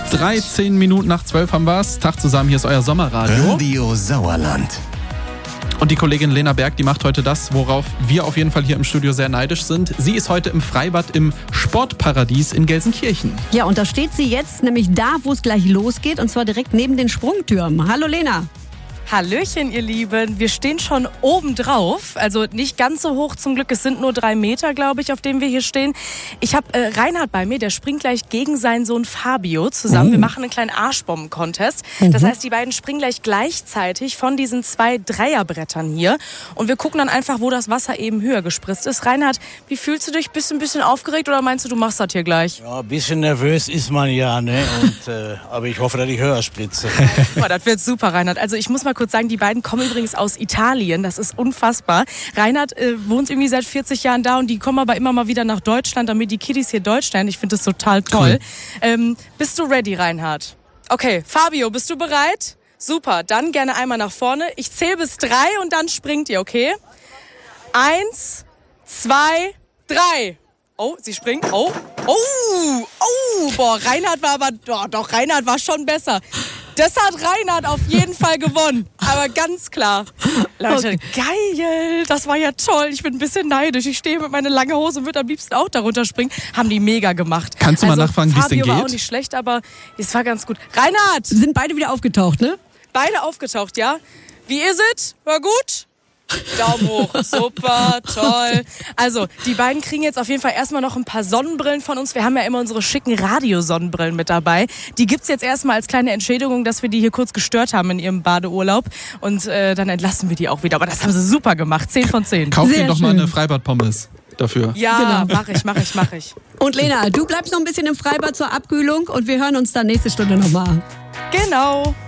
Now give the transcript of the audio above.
13 Minuten nach 12 haben wir's. Tag zusammen, hier ist euer Sommerradio. Radio Sauerland. Und die Kollegin Lena Berg, die macht heute das, worauf wir auf jeden Fall hier im Studio sehr neidisch sind. Sie ist heute im Freibad im Sportparadies in Gelsenkirchen. Ja, und da steht sie jetzt, nämlich da, wo es gleich losgeht, und zwar direkt neben den Sprungtürmen. Hallo Lena. Hallöchen, ihr Lieben. Wir stehen schon oben drauf. Also nicht ganz so hoch zum Glück. Es sind nur 3 Meter, glaube ich, auf denen wir hier stehen. Ich habe Reinhard bei mir, der springt gleich gegen seinen Sohn Fabio zusammen. Wir machen einen kleinen Arschbomben-Contest. Das heißt, die beiden springen gleich gleichzeitig von diesen 2 Dreierbrettern hier. Und wir gucken dann einfach, wo das Wasser eben höher gespritzt ist. Reinhard, wie fühlst du dich? Bist du ein bisschen aufgeregt oder meinst du machst das hier gleich? Ja, ein bisschen nervös ist man ja, ne? Aber ich hoffe, dass ich höher spritze. Boah, das wird super, Reinhard. Also ich muss mal kurz sagen, die beiden kommen übrigens aus Italien. Das ist unfassbar. Reinhard wohnt irgendwie seit 40 Jahren da und die kommen aber immer mal wieder nach Deutschland, damit die Kiddies hier Deutsch lernen. Ich finde das total toll. Cool. Bist du ready, Reinhard? Okay, Fabio, bist du bereit? Super, dann gerne einmal nach vorne. Ich zähle bis 3 und dann springt ihr, okay? 1, 2, 3. Oh, sie springt. Oh, boah, Reinhard war aber, doch, Reinhard war schon besser. Das hat Reinhard auf jeden Fall gewonnen. Aber ganz klar. Leute, geil. Das war ja toll. Ich bin ein bisschen neidisch. Ich stehe mit meiner langen Hose und würde am liebsten auch darunter springen. Haben die mega gemacht. Kannst du mal nachfragen, wie es denn geht? Fabio war auch nicht schlecht, aber es war ganz gut. Reinhard! Sind beide wieder aufgetaucht, ne? Beide aufgetaucht, ja. Wie ist es? War gut? Daumen hoch, super, toll. Also, die beiden kriegen jetzt auf jeden Fall erstmal noch ein paar Sonnenbrillen von uns. Wir haben ja immer unsere schicken Radiosonnenbrillen mit dabei. Die gibt's jetzt erstmal als kleine Entschädigung, dass wir die hier kurz gestört haben in ihrem Badeurlaub. Und dann entlassen wir die auch wieder. Aber das haben sie super gemacht, 10 von 10. Kauf dir doch mal eine Freibad-Pommes dafür. Ja, genau. mach ich. Und Lena, du bleibst noch ein bisschen im Freibad zur Abkühlung und wir hören uns dann nächste Stunde nochmal. Genau.